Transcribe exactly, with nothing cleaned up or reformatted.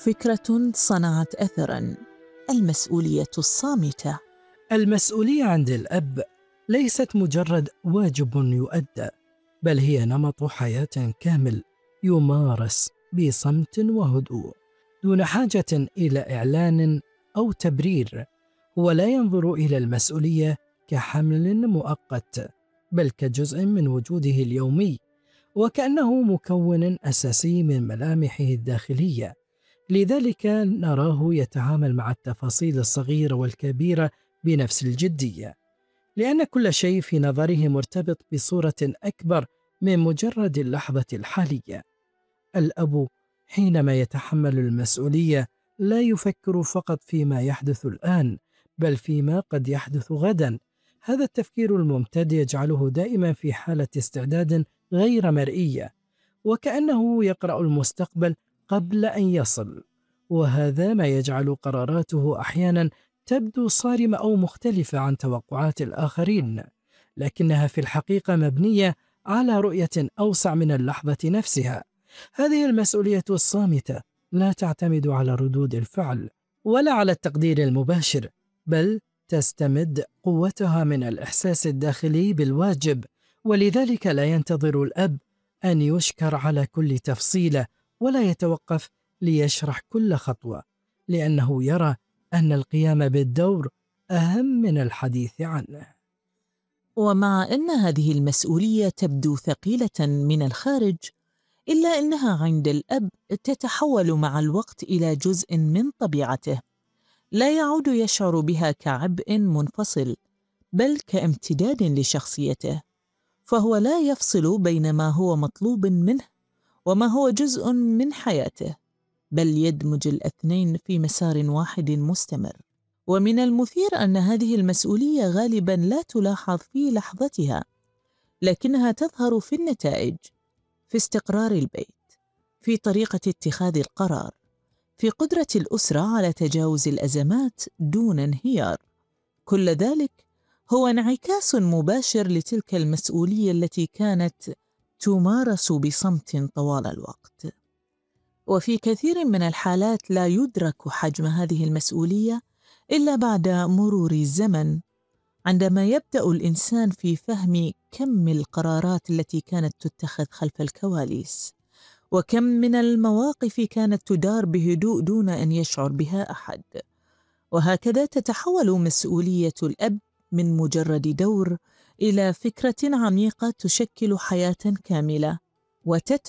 فكرة صنعت أثراً: المسؤولية الصامتة. المسؤولية عند الأب ليست مجرد واجب يؤدى، بل هي نمط حياة كامل يمارس بصمت وهدوء دون حاجة إلى إعلان أو تبرير. هو لا ينظر إلى المسؤولية كحمل مؤقت، بل كجزء من وجوده اليومي، وكأنه مكون أساسي من ملامحه الداخلية. لذلك نراه يتعامل مع التفاصيل الصغيرة والكبيرة بنفس الجدية، لأن كل شيء في نظره مرتبط بصورة أكبر من مجرد اللحظة الحالية. الأب حينما يتحمل المسؤولية لا يفكر فقط فيما يحدث الآن، بل فيما قد يحدث غدا. هذا التفكير الممتد يجعله دائما في حالة استعداد غير مرئية، وكأنه يقرأ المستقبل قبل أن يصل. وهذا ما يجعل قراراته أحيانا تبدو صارمة أو مختلفة عن توقعات الآخرين، لكنها في الحقيقة مبنية على رؤية أوسع من اللحظة نفسها. هذه المسؤولية الصامتة لا تعتمد على ردود الفعل ولا على التقدير المباشر، بل تستمد قوتها من الإحساس الداخلي بالواجب. ولذلك لا ينتظر الأب أن يشكر على كل تفصيلة، ولا يتوقف ليشرح كل خطوة، لأنه يرى أن القيام بالدور أهم من الحديث عنه. ومع أن هذه المسؤولية تبدو ثقيلة من الخارج، إلا أنها عند الأب تتحول مع الوقت إلى جزء من طبيعته. لا يعود يشعر بها كعبء منفصل، بل كامتداد لشخصيته. فهو لا يفصل بين ما هو مطلوب منه وما هو جزء من حياته، بل يدمج الاثنين في مسار واحد مستمر. ومن المثير أن هذه المسؤولية غالباً لا تلاحظ في لحظتها، لكنها تظهر في النتائج، في استقرار البيت، في طريقة اتخاذ القرار، في قدرة الأسرة على تجاوز الأزمات دون انهيار. كل ذلك هو انعكاس مباشر لتلك المسؤولية التي كانت تمارس بصمت طوال الوقت. وفي كثير من الحالات لا يدرك حجم هذه المسؤولية إلا بعد مرور الزمن، عندما يبدأ الإنسان في فهم كم القرارات التي كانت تتخذ خلف الكواليس، وكم من المواقف كانت تدار بهدوء دون أن يشعر بها أحد. وهكذا تتحول مسؤولية الأب من مجرد دور إلى فكرة عميقة تشكل حياة كاملة، وتتبع